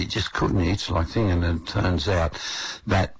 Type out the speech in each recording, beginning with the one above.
You just couldn't. It's like thing, and it turns out that,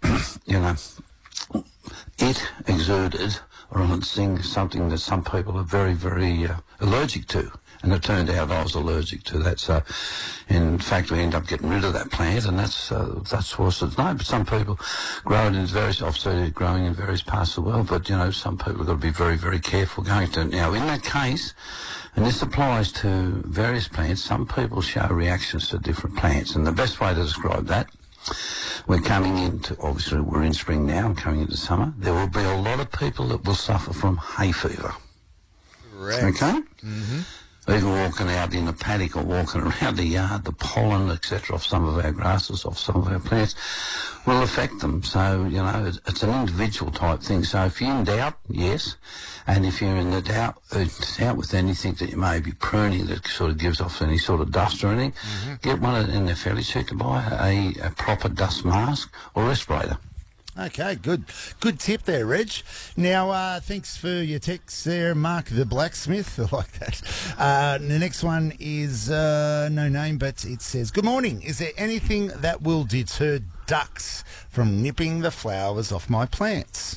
it exuded or something that some people are very, very allergic to. And it turned out I was allergic to that. So, in fact, we ended up getting rid of that plant, and that's what's its name. But some people grow it in I've seen it growing in various parts of the world, but, some people have got to be very, very careful going to it. Now, in that case, and this applies to various plants, some people show reactions to different plants, and the best way to describe that, we're coming into, obviously we're in spring now and coming into summer, there will be a lot of people that will suffer from hay fever. Correct. Okay? Mm-hmm. Even walking out in a paddock or walking around the yard, the pollen, etc., of some of our grasses, of some of our plants, will affect them. So, it's an individual type thing. So if you're in doubt, yes. And if you're in the doubt with anything that you may be pruning that sort of gives off any sort of dust or anything, get one in the fairly cheap to buy a proper dust mask or respirator. Okay, good tip there, Reg. Now, thanks for your text there, Mark the Blacksmith. I like that. The next one is no name, but it says, good morning. Is there anything that will deter ducks from nipping the flowers off my plants?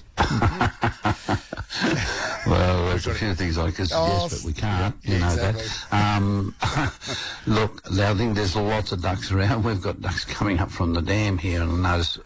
Well, there's a few things I could suggest, but we can't. You know exactly. That. Look, I think there's lots of ducks around. We've got ducks coming up from the dam here, and I noticed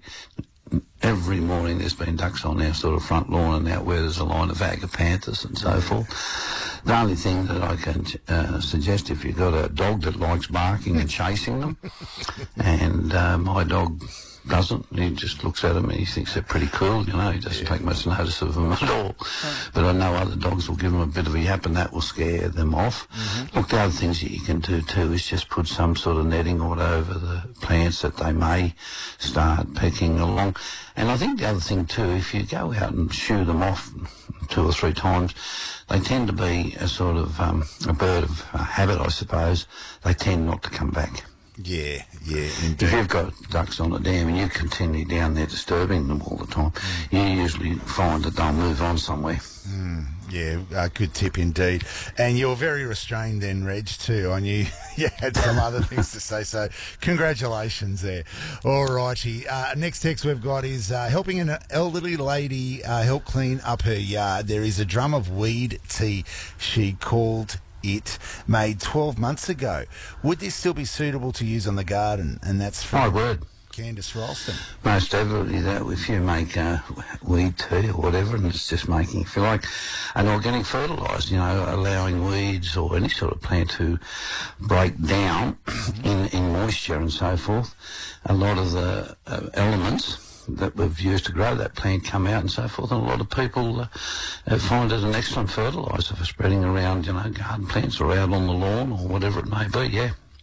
every morning there's been ducks on our sort of front lawn and out where there's a line of agapanthus and so forth. The only thing that I can suggest, if you've got a dog that likes barking and chasing them, and my dog doesn't, he just looks at them and he thinks they're pretty cool, he doesn't take much notice of them at all. But I know other dogs will give them a bit of a yap and that will scare them off. Look, the other things that you can do too is just put some sort of netting or whatever over the plants that they may start pecking along. And I think the other thing too, if you go out and shoo them off 2 or 3 times, they tend to be a sort of a bird of habit, I suppose. They tend not to come back. Yeah, indeed. If you've got ducks on a dam and you continue down there disturbing them all the time, you usually find that they'll move on somewhere. Yeah, good tip indeed. And you're very restrained then, Reg, too. I knew you had some other things to say, so congratulations there. All righty. Next text we've got is helping an elderly lady help clean up her yard. There is a drum of weed tea, she called it, made 12 months ago. Would this still be suitable to use on the garden? And that's from My word. Candice Ralston. Most definitely, that if you make weed tea or whatever, and it's just making, if you like, an organic fertiliser, allowing weeds or any sort of plant to break down in moisture and so forth, a lot of the elements that we've used to grow that plant come out and so forth, and a lot of people find it an excellent fertiliser for spreading around, garden plants or out on the lawn or whatever it may be,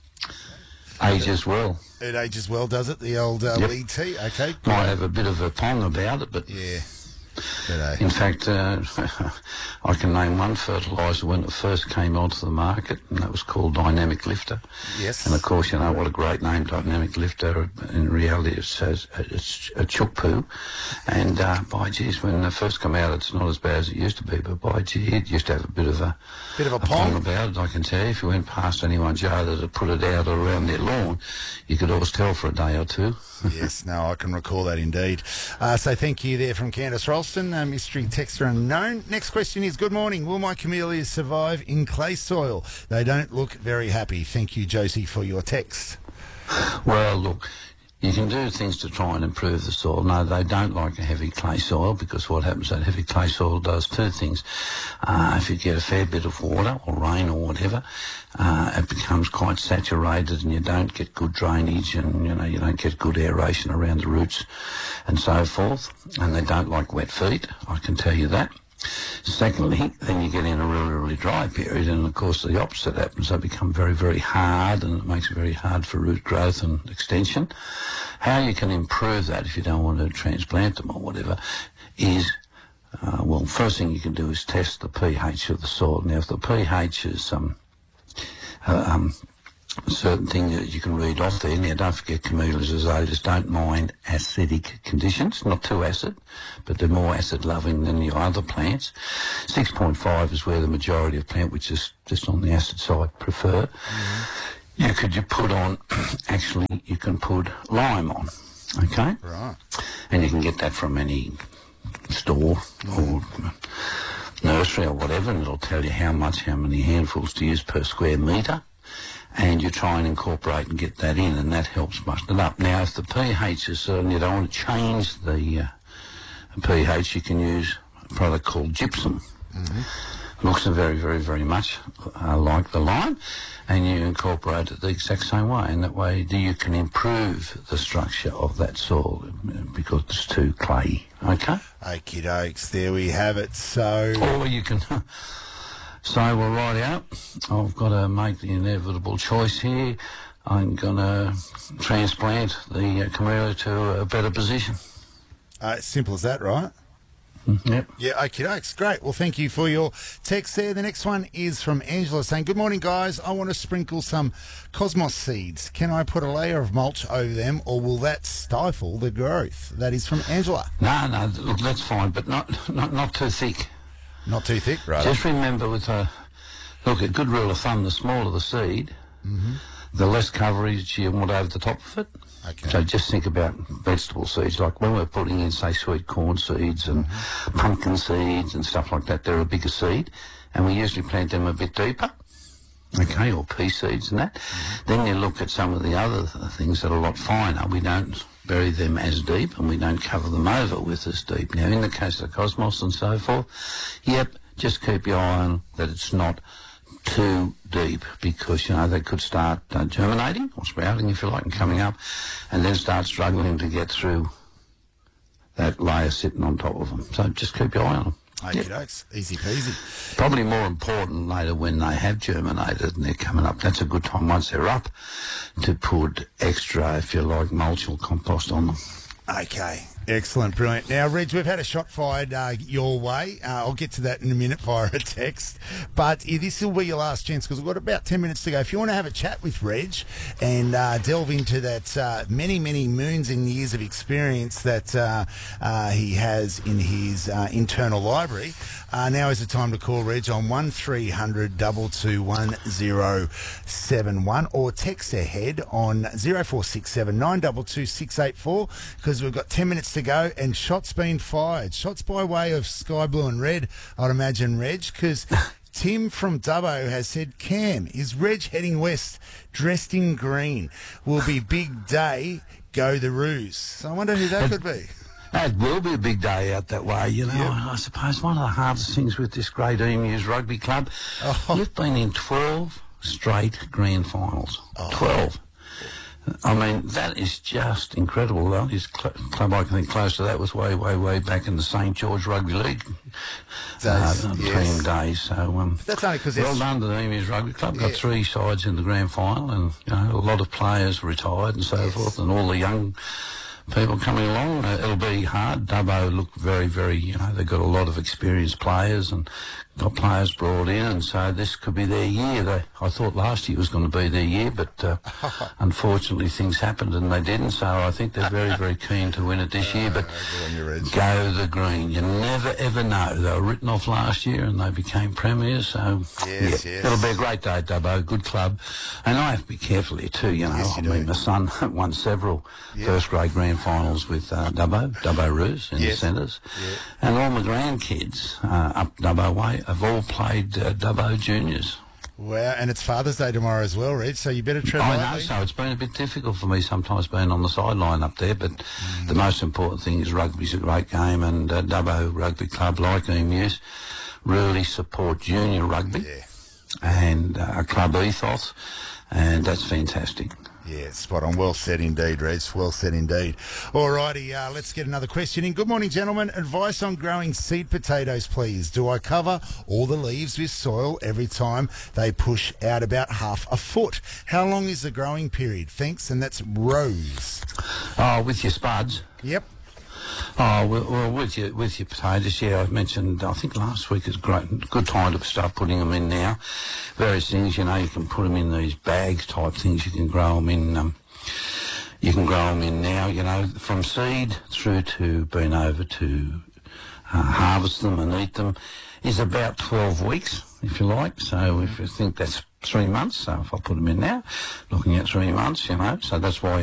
Ages well. It ages well, does it? The old weed tea? Okay. Might have a bit of a pong about it, but... Yeah. In fact, I can name one fertiliser when it first came onto the market, and that was called Dynamic Lifter. Yes. And of course, what a great name, Dynamic Lifter. In reality, it's a chook poo. And by geez, when it first came out, it's not as bad as it used to be. But by gee, it used to have a bit of a pong about it. I can tell you, if you went past anyone's yard that had put it out around their lawn, you could always tell for a day or two. Yes, no, I can recall that indeed. So thank you there from Candice Ralston, mystery texter unknown. Next question is, good morning. Will my camellias survive in clay soil? They don't look very happy. Thank you, Josie, for your text. Well, look, you can do things to try and improve the soil. No, they don't like a heavy clay soil, because what happens, that heavy clay soil does 2 things. If you get a fair bit of water or rain or whatever, it becomes quite saturated and you don't get good drainage, and you don't get good aeration around the roots and so forth. And they don't like wet feet, I can tell you that. Secondly, then you get in a really, really dry period, and of course the opposite happens. They become very, very hard, and it makes it very hard for root growth and extension. How you can improve that, if you don't want to transplant them or whatever, is, first thing you can do is test the pH of the soil. Now, if the pH is a certain thing that you can read off there. Now, don't forget, camellias azaleas don't mind acidic conditions, not too acid, but they're more acid-loving than your other plants. 6.5 is where the majority of plant, which is just on the acid side, prefer. You put on, actually, you can put lime on, okay? Right. And you can get that from any store or nursery or whatever, and it'll tell you how many handfuls to use per square metre, and you try and incorporate and get that in, and that helps muster it up. Now, if the pH is certain, you don't want to change the pH, you can use a product called gypsum. Looks very, very, very much like the lime, and you incorporate it the exact same way, and that way you can improve the structure of that soil because it's too clayey, okay? Okie dokes, there we have it. So, or you can say, well, right out, I've got to make the inevitable choice here. I'm going to transplant the camellia to a better position. Simple as that, right? Yep. Yeah, okie dokes. Great. Well, thank you for your text there. The next one is from Angela saying, good morning, guys. I want to sprinkle some cosmos seeds. Can I put a layer of mulch over them, or will that stifle the growth? That is from Angela. No, look, that's fine, but not too thick. Not too thick, right? Just remember look, a good rule of thumb, the smaller the seed, the less coverage you want over the top of it. Okay. So just think about vegetable seeds, like when we're putting in, say, sweet corn seeds and pumpkin seeds and stuff like that, they're a bigger seed, and we usually plant them a bit deeper, okay, or pea seeds and that. Then you look at some of the other things that are a lot finer. We don't bury them as deep, and we don't cover them over with as deep. Now, in the case of the cosmos and so forth, yep, just keep your eye on that it's not too deep, because they could start germinating or sprouting, if you like, and coming up, and then start struggling to get through that layer sitting on top of them. So just keep your eye on them. Okie dokes, easy peasy. Probably more important later when they have germinated and they're coming up. That's a good time once they're up to put extra, if you like, mulch or compost on them. Okay, excellent, brilliant. Now, Reg, we've had a shot fired your way. I'll get to that in a minute via a text. But this will be your last chance, because we've got about 10 minutes to go. If you want to have a chat with Reg and delve into that many, many moons and years of experience that he has in his internal library, now is the time to call Reg on 1300 221 or text ahead on 0467 922 684, because we've got 10 minutes to go and shots being fired. Shots by way of Sky Blue and Red, I'd imagine, Reg, because Tim from Dubbo has said, Cam, is Reg heading west dressed in green? Will be big day, go the Roos. So I wonder who that could be. That will be a big day out that way, Yep. I suppose one of the hardest things with this great Emus rugby club, you've been in 12 straight grand finals. 12. I mean, that is just incredible. The only club I can think close to that was way, way, way back in the St. George Rugby League team days. So that's only because well done to the Emus Rugby Club. Got 3 sides in the grand final, and a lot of players retired and so forth, and all the young people coming along. It'll be hard. Dubbo look very, very, they've got a lot of experienced players and got players brought in, and so this could be their year. I thought last year was going to be their year, but unfortunately things happened and they didn't, so I think they're very, very keen to win it this year, but go the green. You never, ever know. They were written off last year and they became premiers, so it'll be a great day at Dubbo, good club. And I have to be careful here too, I mean, my son won several first grade grand finals with Dubbo Roos in the centres, and all my grandkids up Dubbo way have all played Dubbo juniors. Wow, and it's Father's Day tomorrow as well, Reg, so you better tread lightly. I know, so it's been a bit difficult for me sometimes being on the sideline up there, but the most important thing is rugby's a great game, and Dubbo Rugby Club, like Emus, really support junior rugby and a club ethos, and that's fantastic. Yeah, spot on. Well said indeed, Reg. Well said indeed. All righty, let's get another question in. Good morning, gentlemen. Advice on growing seed potatoes, please. Do I cover all the leaves with soil every time they push out about half a foot? How long is the growing period? Thanks, and that's Rose. Oh, with your spuds? Yep. Oh, well, with your potatoes, I mentioned, I think last week is great, good time to start putting them in now. Various things, you can put them in these bags type things, you can grow them in now, from seed through to being over to harvest them and eat them is about 12 weeks, if you like. So if you think that's 3 months, so if I put them in now, looking at 3 months, so that's why